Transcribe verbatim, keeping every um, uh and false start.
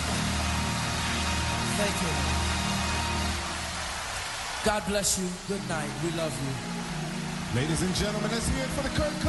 Thank you. God bless you. Good night. We love you. Ladies and gentlemen, let's hear it for the Kurt